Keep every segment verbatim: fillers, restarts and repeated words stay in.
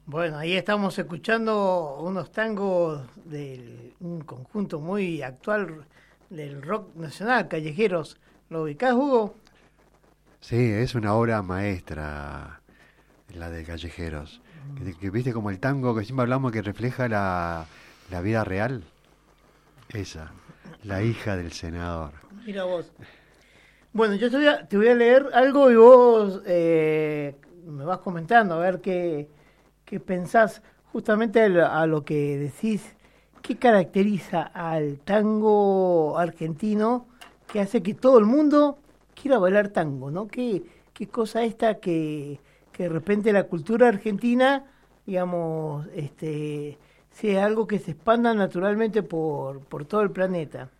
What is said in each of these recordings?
Bueno, ahí estamos escuchando unos tangos de un conjunto muy actual del rock nacional, Callejeros. ¿Lo ubicás, Hugo? Sí, es una obra maestra la de Callejeros. Que, que viste como el tango que siempre hablamos que refleja la, la vida real. Esa, la hija del senador. Mira vos. Bueno, yo te voy a, te voy a leer algo y vos eh, me vas comentando a ver qué, qué pensás justamente a lo, a lo que decís. ¿Qué caracteriza al tango argentino que hace que todo el mundo quiera bailar tango, ¿no? ¿Qué, qué cosa esta que, que de repente la cultura argentina, digamos, este, sea algo que se expanda naturalmente por, por todo el planeta?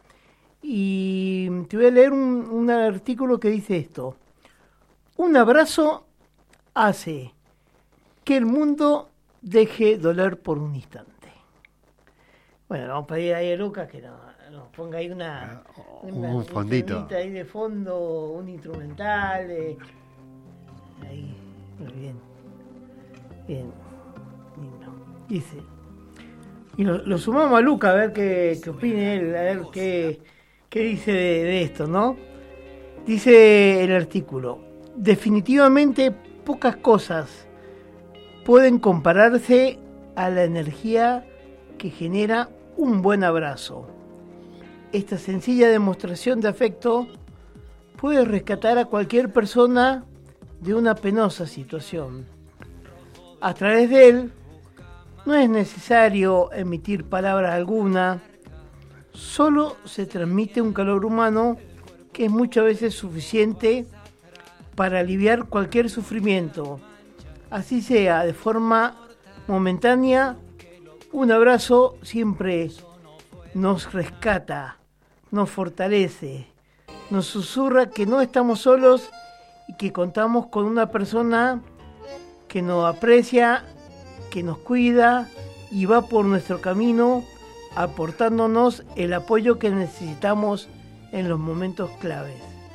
Y te voy a leer un, un artículo que dice esto. Un abrazo hace que el mundo deje doler por un instante. Bueno, le vamos a pedir ahí a Lucas que nos, nos ponga ahí una, una un fondito un ahí de fondo, un instrumental. Eh. Ahí, muy bien. Bien, lindo. Dice. Y lo, lo sumamos a Lucas a ver qué, qué opine él, a ver qué, qué dice de, de esto, ¿no? Dice el artículo. Definitivamente pocas cosas pueden compararse a la energía que genera un buen abrazo. Esta sencilla demostración de afecto puede rescatar a cualquier persona de una penosa situación. A través de él no es necesario emitir palabra alguna, solo se transmite un calor humano que es muchas veces suficiente para aliviar cualquier sufrimiento, así sea de forma momentánea. Un abrazo siempre nos rescata, nos fortalece, nos susurra que no estamos solos y que contamos con una persona que nos aprecia, que nos cuida y va por nuestro camino aportándonos el apoyo que necesitamos en los momentos claves.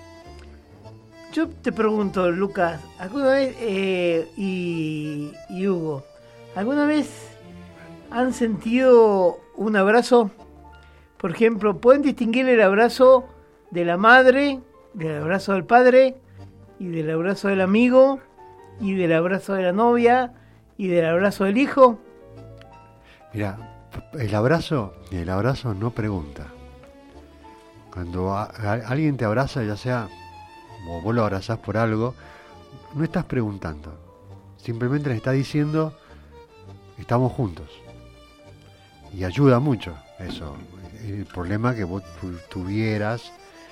Yo te pregunto, Lucas, ¿alguna vez, eh, y, y Hugo, ¿alguna vez han sentido un abrazo? Por ejemplo, ¿pueden distinguir el abrazo de la madre, del abrazo del padre, y del abrazo del amigo, y del abrazo de la novia, y del abrazo del hijo? Mira, el abrazo, el abrazo no pregunta. Cuando a, a, alguien te abraza, ya sea o vos lo abrazás por algo, no estás preguntando. Simplemente le estás diciendo, estamos juntos. Y ayuda mucho eso. El problema que vos tuvieras,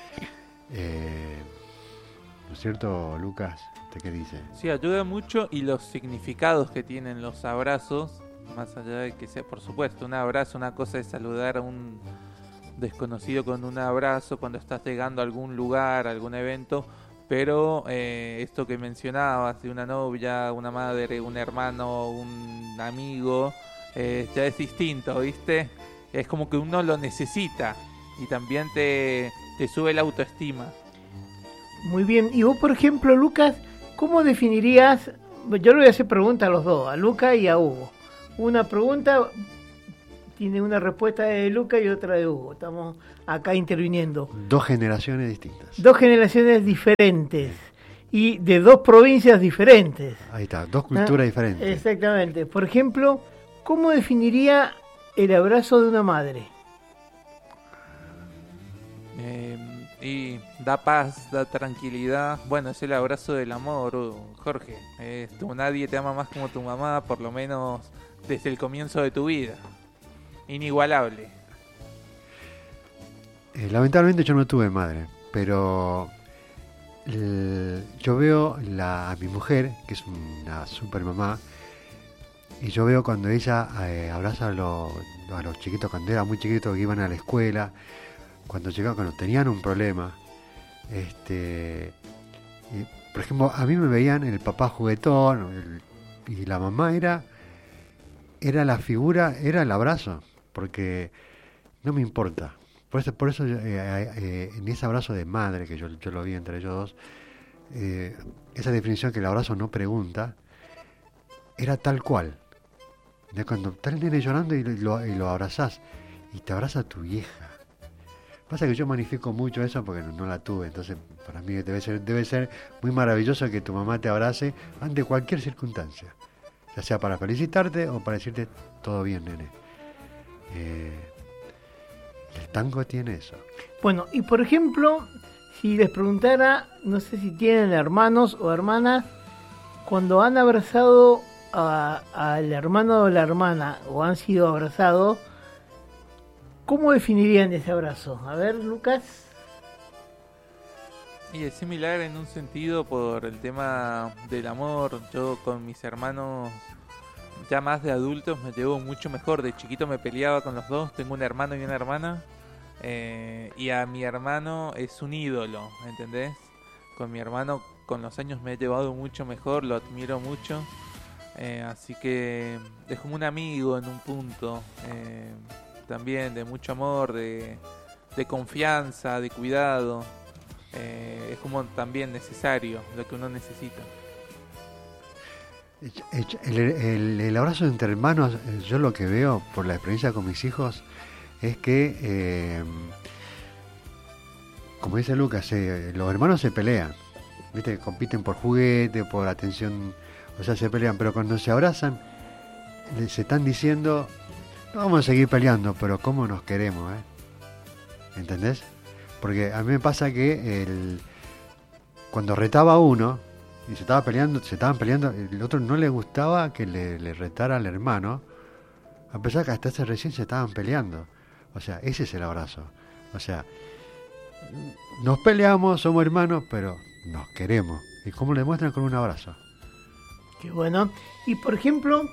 eh, ¿no es cierto, Lucas? ¿Qué dice? Sí, ayuda mucho, y los significados que tienen los abrazos, más allá de que sea, por supuesto, un abrazo, una cosa es saludar a un desconocido con un abrazo cuando estás llegando a algún lugar, a algún evento, pero eh, esto que mencionabas de una novia, una madre, un hermano, un amigo, eh, ya es distinto, ¿viste? Es como que uno lo necesita y también te, te sube la autoestima. Muy bien. Y vos, por ejemplo, Lucas, ¿cómo definirías? Yo le voy a hacer pregunta a los dos, a Lucas y a Hugo. Una pregunta tiene una respuesta de Lucas y otra de Hugo. Estamos acá interviniendo. Dos generaciones distintas. Dos generaciones diferentes y de dos provincias diferentes. Ahí está, dos culturas ¿Ah? diferentes. Exactamente. Por ejemplo, ¿cómo definiría el abrazo de una madre? Eh, y da paz, da tranquilidad. Bueno, es el abrazo del amor, Jorge. Eh, tú, nadie te ama más como tu mamá, por lo menos desde el comienzo de tu vida. Inigualable. Eh, lamentablemente yo no tuve madre, pero el, yo veo la, a mi mujer, que es una super mamá, y yo veo cuando ella eh, abraza a, lo, a los chiquitos, cuando eran muy chiquitos que iban a la escuela, cuando llegaban, cuando tenían un problema, este, y, por ejemplo, a mí me veían el papá juguetón, el, y la mamá era, era la figura, era el abrazo, porque no me importa. Por eso, por eso eh, eh, en ese abrazo de madre, que yo, yo lo vi entre ellos dos, eh, esa definición que el abrazo no pregunta, era tal cual. De cuando está el nene llorando y lo, y lo abrazás, y te abraza tu vieja. Pasa que yo magnifico mucho eso porque no, no la tuve, entonces para mí debe ser, debe ser muy maravilloso que tu mamá te abrace ante cualquier circunstancia, ya sea para felicitarte o para decirte todo bien, nene. Eh, el tango tiene eso. Bueno, y por ejemplo, si les preguntara, no sé si tienen hermanos o hermanas, cuando han abrazado al hermano o la hermana o han sido abrazados, ¿cómo definirían ese abrazo? A ver, Lucas. Y es similar en un sentido por el tema del amor. Yo con mis hermanos ya más de adultos me llevo mucho mejor. De chiquito me peleaba con los dos, tengo un hermano y una hermana, eh, y a mi hermano es un ídolo, ¿entendés? Con mi hermano con los años me he llevado mucho mejor, lo admiro mucho, eh, así que es como un amigo en un punto, eh, también de mucho amor, de, de confianza, de cuidado, eh, es como también necesario, lo que uno necesita. El, el, el abrazo entre hermanos, yo lo que veo por la experiencia con mis hijos es que, eh, como dice Lucas, eh, los hermanos se pelean, ¿viste? Compiten por juguete, por atención, o sea, se pelean, pero cuando se abrazan, se están diciendo, no vamos a seguir peleando, pero cómo nos queremos, ¿eh? ¿Entendés? Porque a mí me pasa que el, cuando retaba uno, y se estaba peleando, se estaban peleando, el otro no le gustaba que le, le retara al hermano, a pesar que hasta hace recién se estaban peleando. O sea, ese es el abrazo. O sea, nos peleamos, somos hermanos, pero nos queremos. ¿Y cómo lo demuestran? Con un abrazo. Qué bueno. Y por ejemplo,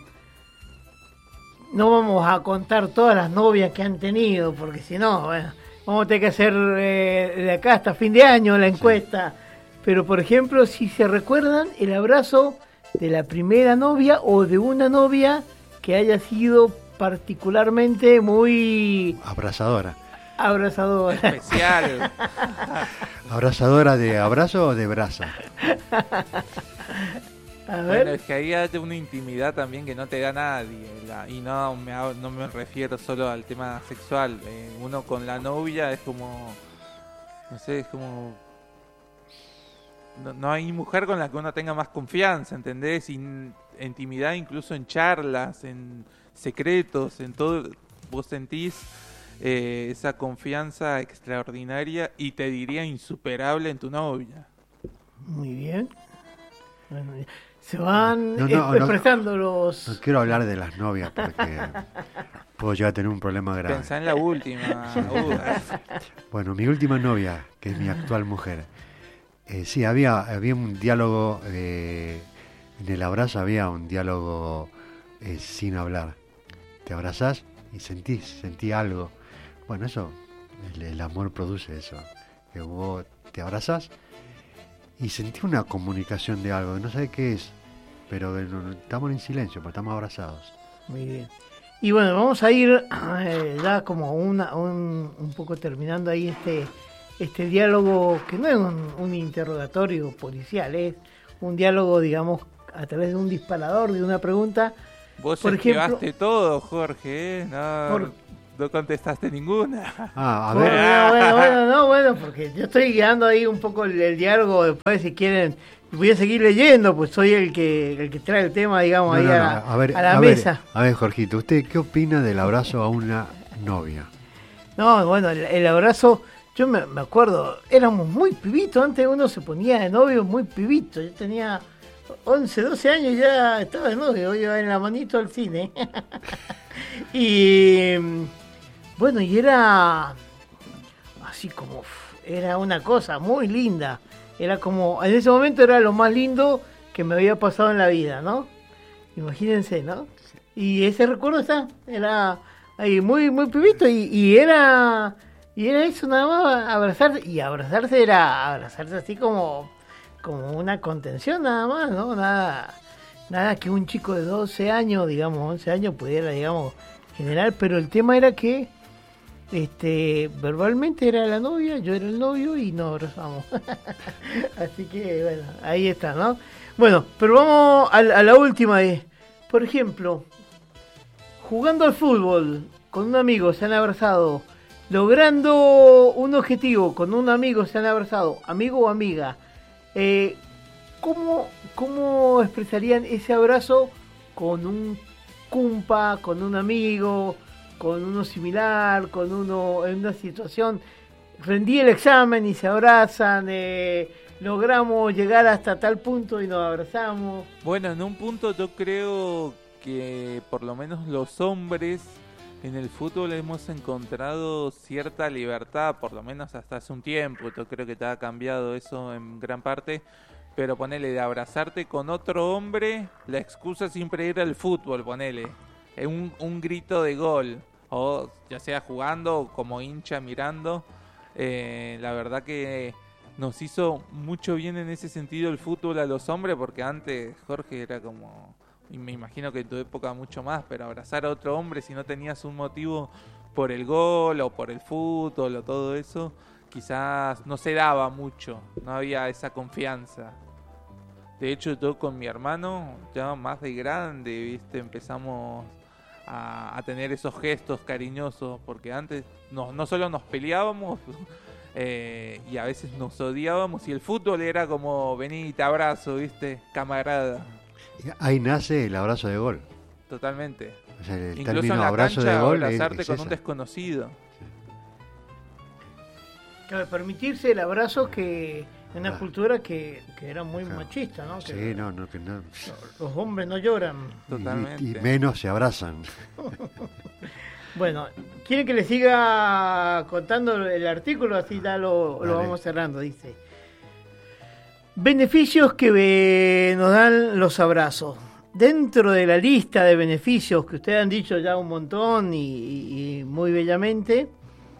no vamos a contar todas las novias que han tenido, porque si no, bueno, vamos a tener que hacer eh, de acá hasta fin de año la encuesta. Sí. Pero por ejemplo, si se recuerdan el abrazo de la primera novia o de una novia que haya sido particularmente muy... abrazadora. Abrazadora. Especial. ¿Abrazadora de abrazo o de brasa? A ver. Bueno, es que ahí hay una intimidad también que no te da nadie. La, y no me, no me refiero solo al tema sexual. Eh, uno con la novia es como... No sé, es como... No, no hay mujer con la que uno tenga más confianza, ¿entendés? In, intimidad incluso en charlas, en secretos, en todo. Vos sentís eh, esa confianza extraordinaria y te diría insuperable en tu novia. Muy bien. Bueno, se van no, no, expresando no, los... No quiero hablar de las novias porque puedo llegar a tener un problema grave. Pensá en la última. Bueno, mi última novia, que es mi actual mujer. Eh, sí, había, había un diálogo, eh, en el abrazo había un diálogo eh, sin hablar. Te abrazás y sentís, sentí algo. Bueno, eso, el, el amor produce eso. Que vos te abrazás y sentí una comunicación de algo, no sé qué es, pero no, estamos en silencio, porque estamos abrazados. Muy bien. Y bueno, vamos a ir eh, ya como una, un, un poco terminando ahí este... este diálogo que no es un, un interrogatorio policial, es un diálogo, digamos, a través de un disparador, de una pregunta. Vos por esquivaste ejemplo, todo, Jorge, ¿eh? No, por, no contestaste ninguna. Ah, a ver. Bueno, bueno, bueno, no, bueno, porque yo estoy guiando ahí un poco el, el diálogo, después si quieren, voy a seguir leyendo, pues soy el que el que trae el tema, digamos, no, ahí no, a, no, a, ver, a la a mesa. Ver, a ver, Jorgito, ¿usted qué opina del abrazo a una novia? No, bueno, el, el abrazo... Yo me, me acuerdo, éramos muy pibitos, antes uno se ponía de novio muy pibito, yo tenía once, doce años y ya estaba de novio, iba en la manito al cine. Y bueno, y era así como, era una cosa muy linda, era como, en ese momento era lo más lindo que me había pasado en la vida, ¿no? Imagínense, ¿no? Y ese recuerdo está, era ahí muy, muy pibito y, y era... Y era eso nada más, abrazarse, y abrazarse era abrazarse así como, como una contención nada más, ¿no? Nada, nada que un chico de doce años, digamos, once años pudiera, digamos, generar, pero el tema era que este verbalmente era la novia, yo era el novio y nos abrazamos. Así que, bueno, ahí está, ¿no? Bueno, pero vamos a, a la última de, por ejemplo, jugando al fútbol con un amigo, se han abrazado, logrando un objetivo con un amigo, se han abrazado, amigo o amiga, eh, ¿cómo, ¿cómo expresarían ese abrazo con un cumpa, con un amigo, con uno similar, con uno en una situación? Rendí el examen y se abrazan, eh, logramos llegar hasta tal punto y nos abrazamos. Bueno, en un punto yo creo que por lo menos los hombres en el fútbol hemos encontrado cierta libertad, por lo menos hasta hace un tiempo. Yo creo que te ha cambiado eso en gran parte, pero ponele, de abrazarte con otro hombre, la excusa siempre era el fútbol, ponele, un, un grito de gol, o ya sea jugando o como hincha mirando. Eh, la verdad que nos hizo mucho bien en ese sentido el fútbol a los hombres, porque antes, Jorge, era como, y me imagino que en tu época mucho más, pero abrazar a otro hombre si no tenías un motivo por el gol o por el fútbol o todo eso, quizás no se daba mucho, no había esa confianza. De hecho, yo con mi hermano, ya más de grande, viste, empezamos a, a tener esos gestos cariñosos, porque antes no, no solo nos peleábamos, eh, y a veces nos odiábamos, y el fútbol era como, vení, te abrazo, viste, camarada. Ahí nace el abrazo de gol. Totalmente. O sea, el Incluso término en la abrazo cancha, de gol abrazarte es, con es un esa. desconocido. Claro, permitirse el abrazo que en una Ah. cultura que, que era muy Claro. machista, ¿no? Que Sí, no, no, que no. los hombres no lloran. Totalmente. Y, y menos se abrazan. Bueno, ¿quieren que le siga contando el artículo? Así ya lo, lo Dale. vamos cerrando. Dice: beneficios que eh, nos dan los abrazos. Dentro de la lista de beneficios que ustedes han dicho ya un montón y, y- y muy bellamente,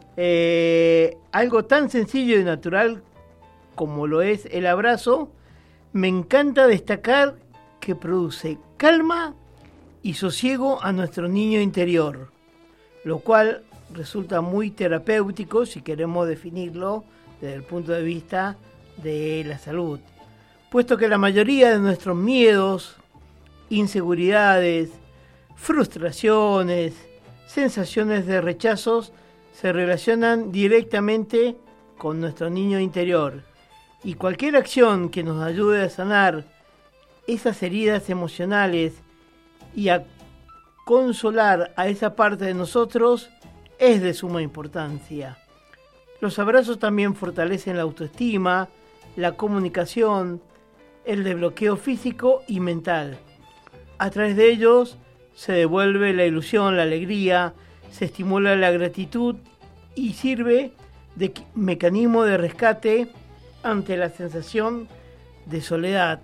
eh, algo tan sencillo y natural como lo es el abrazo, me encanta destacar que produce calma y sosiego a nuestro niño interior, lo cual resulta muy terapéutico si queremos definirlo desde el punto de vista de la salud, puesto que la mayoría de nuestros miedos, inseguridades, frustraciones, sensaciones de rechazos se relacionan directamente con nuestro niño interior, y cualquier acción que nos ayude a sanar esas heridas emocionales y a consolar a esa parte de nosotros es de suma importancia. Los abrazos también fortalecen la autoestima, la comunicación, el desbloqueo físico y mental. A través de ellos se devuelve la ilusión, la alegría, se estimula la gratitud y sirve de mecanismo de rescate ante la sensación de soledad,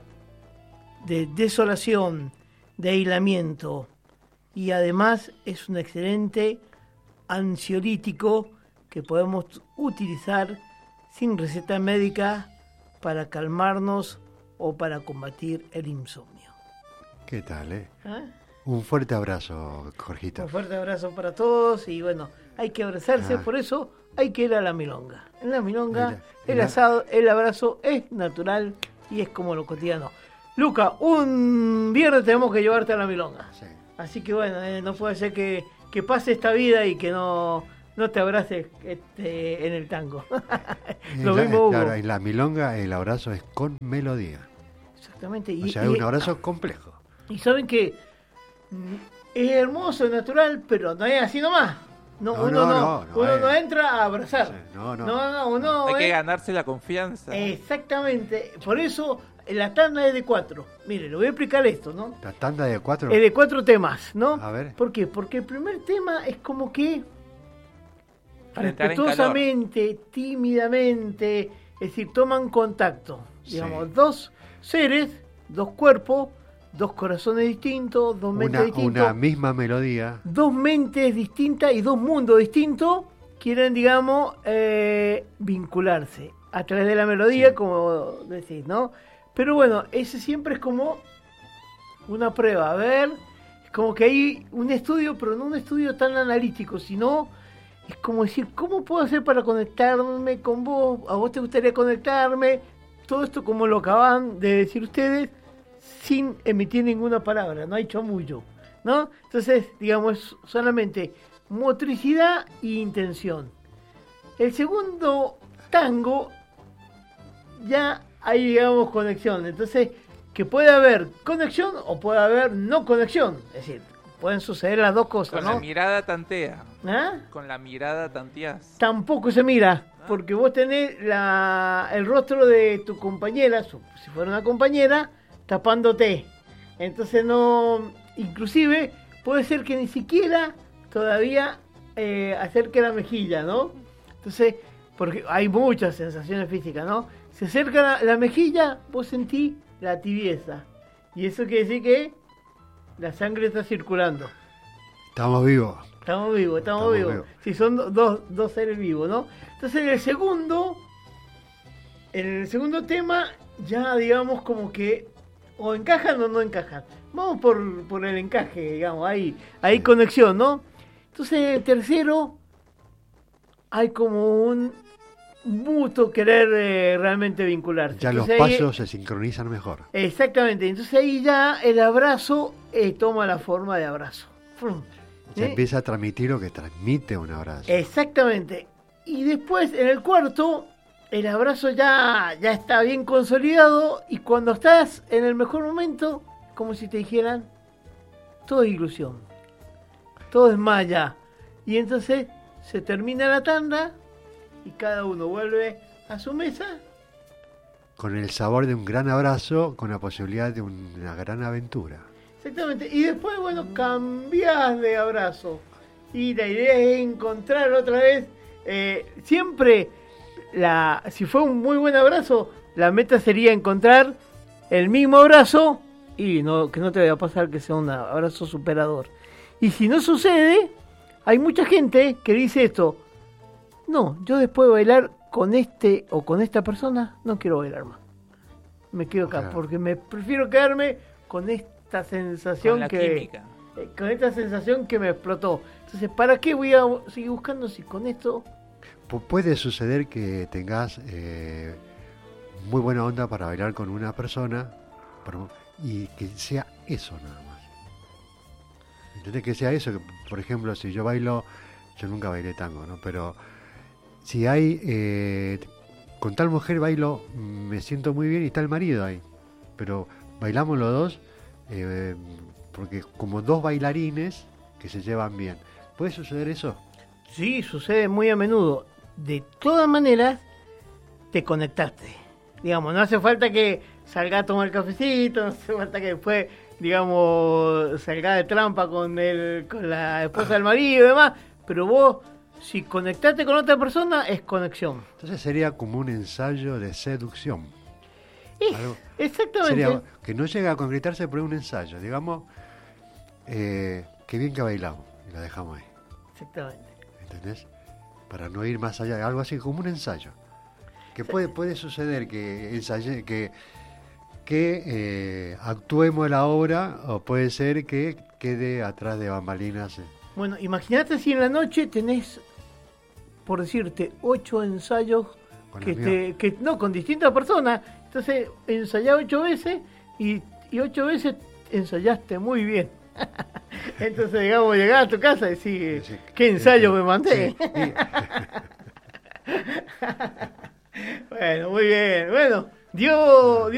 de desolación, de aislamiento, y además es un excelente ansiolítico que podemos utilizar sin receta médica para calmarnos o para combatir el insomnio. ¿Qué tal, eh? ¿Ah? Un fuerte abrazo, Jorgito. Un fuerte abrazo para todos y bueno, hay que abrazarse, Ah. por eso hay que ir a la milonga. En la milonga Mira, el mira. asado, el abrazo es natural y es como lo cotidiano. Luca, un viernes tenemos que llevarte a la milonga. Sí. Así que bueno, eh, no puede ser que, que pase esta vida y que no, no te abraces este, en el tango. En Lo la- mismo Hugo. claro, en la milonga el abrazo es con melodía. Exactamente. Y, O sea, y- es un abrazo complejo. y saben que mm, es hermoso, es natural, pero no es así nomás. No, No, uno no, no, no, no uno es. no entra a abrazar. Sí, no, no. no, no, uno Hay que es- ganarse la confianza. Exactamente. Por eso la tanda es de cuatro. Mire, le voy a explicar esto, ¿no? La tanda de cuatro. Es de cuatro temas, ¿no? A ver. ¿Por qué? Porque el primer tema es como que Para entrar en calor. respetuosamente, tímidamente, es decir, toman contacto. Sí. Digamos, dos seres, dos cuerpos, dos corazones distintos, dos mentes Una, distintas, una misma melodía. dos mentes distintas y dos mundos distintos quieren, digamos, eh, vincularse a través de la melodía, Sí. como decís, ¿no? Pero bueno, ese siempre es como una prueba. A ver, es como que hay un estudio, pero no un estudio tan analítico, sino es como decir, ¿cómo puedo hacer para conectarme con vos? ¿A vos te gustaría conectarme? Todo esto como lo acaban de decir ustedes, sin emitir ninguna palabra, no hay chamullo. ¿no? Entonces, digamos, solamente motricidad e intención. El segundo tango, ya hay, digamos, conexión. Entonces, que puede haber conexión o puede haber no conexión. Es decir, pueden suceder las dos cosas, Con ¿no? la mirada tantea. ¿Ah? Con la mirada tanteás. Tampoco se mira, porque vos tenés la, el rostro de tu compañera, su- si fuera una compañera, tapándote. Entonces no, inclusive puede ser que ni siquiera todavía eh, acerque la mejilla, ¿no? Entonces, porque hay muchas sensaciones físicas, ¿no? Se acerca la, la mejilla, vos sentís la tibieza. Y eso quiere decir que la sangre está circulando. Estamos vivos. Estamos vivos, estamos, Estamos vivos. vivos. Sí, son do- dos, dos seres vivos, ¿no? Entonces en el segundo, en el segundo tema, ya digamos como que o encajan o no encajan. Vamos por, por el encaje, digamos, hay, hay conexión, ¿no? Entonces en el tercero hay como un mutuo querer eh, realmente vincularse. Ya los Entonces, ahí- pasos se sincronizan mejor. Exactamente, entonces ahí ya el abrazo eh, toma la forma de abrazo. Frum. Se ¿Eh? empieza a transmitir lo que transmite un abrazo. Exactamente. Y después, en el cuarto, el abrazo ya, ya está bien consolidado y cuando estás en el mejor momento, como si te dijeran, todo es ilusión, todo es maya. Y entonces se termina la tanda y cada uno vuelve a su mesa. Con el sabor de un gran abrazo, con la posibilidad de una gran aventura. Exactamente. Y después, bueno, cambias de abrazo. Y la idea es encontrar otra vez. eh, siempre, la, si fue un muy buen abrazo, la meta sería encontrar el mismo abrazo y no, que no te vaya a pasar que sea un abrazo superador. Y si no sucede, hay mucha gente que dice esto. No, yo después de bailar con este o con esta persona, no quiero bailar más. Me quedo acá, Claro. porque me prefiero quedarme con esta sensación Con la que química. eh, con esta sensación que me explotó. Entonces, ¿para qué voy a seguir buscando si con esto? Pu- puede suceder que tengas eh, muy buena onda para bailar con una persona pero- y que sea eso nada más. ¿Entendés? Que sea eso. Que, por ejemplo, si yo bailo, yo nunca bailé tango, ¿no? Pero si hay, eh, con tal mujer bailo, me siento muy bien y está el marido ahí. Pero bailamos los dos, eh, porque como dos bailarines que se llevan bien. ¿Puede suceder eso? Sí, sucede muy a menudo. De todas maneras, te conectaste. Digamos, no hace falta que salga a tomar cafecito, no hace falta que después, digamos, salga de trampa con, el, con la esposa del marido y demás. Pero vos, si conectaste con otra persona, es conexión. Entonces sería como un ensayo de seducción. Es- Algo- exactamente. Sería que no llega a concretarse, pero es un ensayo. Digamos, eh, qué bien que bailamos y la dejamos ahí. Exactamente. ¿Entendés? Para no ir más allá, algo así como un ensayo. Que puede, puede suceder que ensaye, que, que eh, actuemos la obra, o puede ser que quede atrás de bambalinas. eh. Bueno, imagínate si en la noche tenés, por decirte, ocho ensayos Con que la te, que no, con distintas personas. Entonces ensayás ocho veces y, y ocho veces ensayaste muy bien. Entonces, digamos, llegás a tu casa y decís, Sí, ¿qué ensayo sí, me mandé? sí, sí. Bueno, muy bien. Bueno, dio,